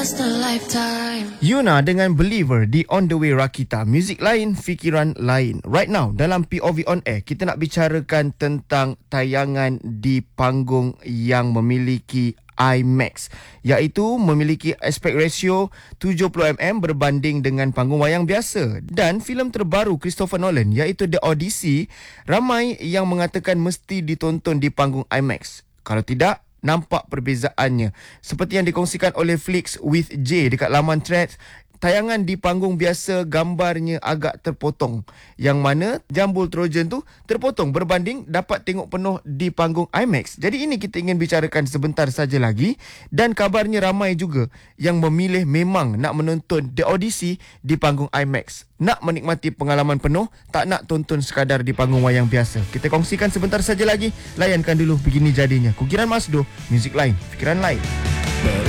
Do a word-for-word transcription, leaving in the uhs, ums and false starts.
last a lifetime. Yuna dengan Believer di On The Way Rakita. Muzik lain, fikiran lain. Right now, dalam P O V On Air, kita nak bicarakan tentang tayangan di panggung yang memiliki IMAX, iaitu memiliki aspek ratio tujuh puluh millimeter berbanding dengan panggung wayang biasa. Dan filem terbaru Christopher Nolan, iaitu The Odyssey, ramai yang mengatakan mesti ditonton di panggung IMAX. Kalau tidak, nampak perbezaannya. Seperti yang dikongsikan oleh Flix with J dekat laman Threads, tayangan di panggung biasa gambarnya agak terpotong, yang mana Jambul Trojan tu terpotong berbanding dapat tengok penuh di panggung IMAX. Jadi ini kita ingin bicarakan sebentar saja lagi, dan kabarnya ramai juga yang memilih memang nak menonton The Odyssey di panggung IMAX. Nak menikmati pengalaman penuh, tak nak tonton sekadar di panggung wayang biasa. Kita kongsikan sebentar saja lagi. Layankan dulu begini jadinya. Kukiran Masdo, muzik lain, fikiran lain.